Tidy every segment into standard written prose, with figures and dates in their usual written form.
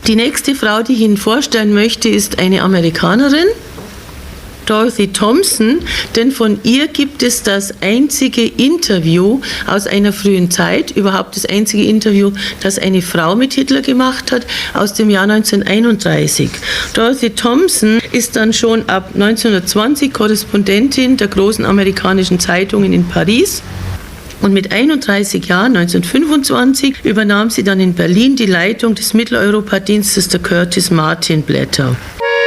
Die nächste Frau, die ich Ihnen vorstellen möchte, ist eine Amerikanerin, Dorothy Thompson, denn von ihr gibt es das einzige Interview aus einer frühen Zeit, überhaupt das einzige Interview, das eine Frau mit Hitler gemacht hat, aus dem Jahr 1931. Dorothy Thompson ist dann schon ab 1920 Korrespondentin der großen amerikanischen Zeitungen in Paris. Und mit 31 Jahren, 1925, übernahm sie dann in Berlin die Leitung des Mitteleuropadienstes der Curtis Martin Blätter.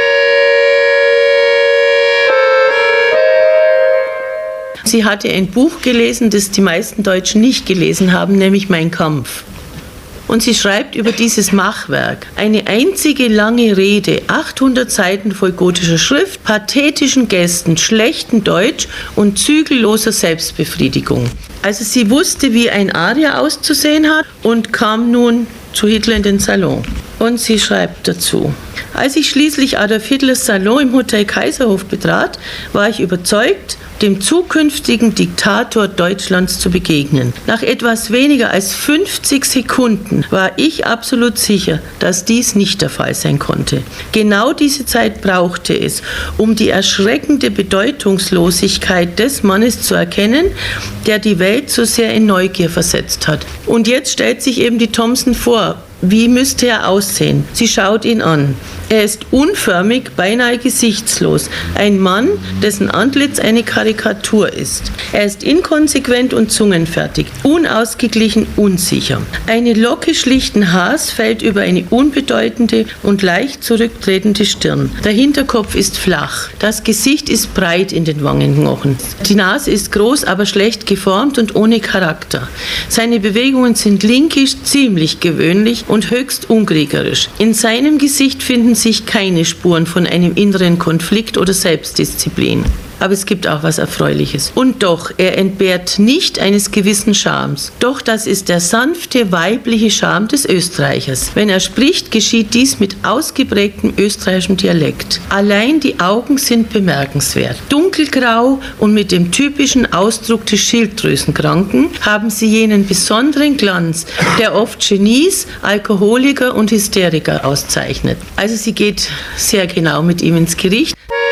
Sie hatte ein Buch gelesen, das die meisten Deutschen nicht gelesen haben, nämlich Mein Kampf. Und sie schreibt über dieses Machwerk eine einzige lange Rede, 800 Seiten voll gotischer Schrift, pathetischen Gesten, schlechtem Deutsch und zügelloser Selbstbefriedigung. Also sie wusste, wie ein Arier auszusehen hat und kam nun zu Hitler in den Salon. Und sie schreibt dazu: Als ich schließlich Adolf Hitlers Salon im Hotel Kaiserhof betrat, war ich überzeugt, dem zukünftigen Diktator Deutschlands zu begegnen. Nach etwas weniger als 50 Sekunden war ich absolut sicher, dass dies nicht der Fall sein konnte. Genau diese Zeit brauchte es, um die erschreckende Bedeutungslosigkeit des Mannes zu erkennen, der die Welt so sehr in Neugier versetzt hat. Und jetzt stellt sich eben die Thompson vor. Wie müsste er aussehen? Sie schaut ihn an. Er ist unförmig, beinahe gesichtslos. Ein Mann, dessen Antlitz eine Karikatur ist. Er ist inkonsequent und zungenfertig, unausgeglichen, unsicher. Eine Locke schlichten Haars fällt über eine unbedeutende und leicht zurücktretende Stirn. Der Hinterkopf ist flach. Das Gesicht ist breit in den Wangenknochen. Die Nase ist groß, aber schlecht geformt und ohne Charakter. Seine Bewegungen sind linkisch, ziemlich gewöhnlich und höchst unkriegerisch. In seinem Gesicht finden sich keine Spuren von einem inneren Konflikt oder Selbstdisziplin. Aber es gibt auch was Erfreuliches. Und doch, er entbehrt nicht eines gewissen Charmes. Doch das ist der sanfte, weibliche Charme des Österreichers. Wenn er spricht, geschieht dies mit ausgeprägtem österreichischem Dialekt. Allein die Augen sind bemerkenswert. Dunkelgrau und mit dem typischen Ausdruck des Schilddrüsenkranken haben sie jenen besonderen Glanz, der oft Genies, Alkoholiker und Hysteriker auszeichnet. Also sie geht sehr genau mit ihm ins Gericht.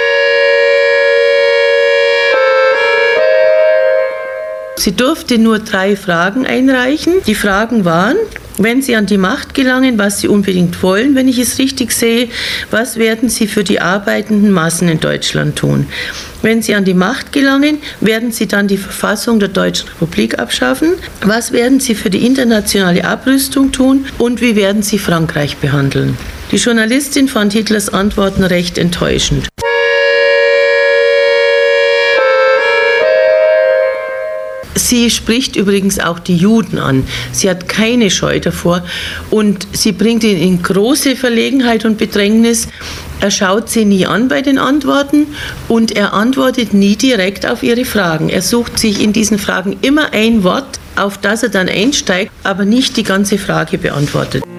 Sie durfte nur 3 Fragen einreichen. Die Fragen waren: Wenn Sie an die Macht gelangen, was Sie unbedingt wollen, wenn ich es richtig sehe, was werden Sie für die arbeitenden Massen in Deutschland tun? Wenn Sie an die Macht gelangen, werden Sie dann die Verfassung der Deutschen Republik abschaffen? Was werden Sie für die internationale Abrüstung tun? Und wie werden Sie Frankreich behandeln? Die Journalistin fand Hitlers Antworten recht enttäuschend. Sie spricht übrigens auch die Juden an. Sie hat keine Scheu davor und sie bringt ihn in große Verlegenheit und Bedrängnis. Er schaut sie nie an bei den Antworten und er antwortet nie direkt auf ihre Fragen. Er sucht sich in diesen Fragen immer ein Wort, auf das er dann einsteigt, aber nicht die ganze Frage beantwortet.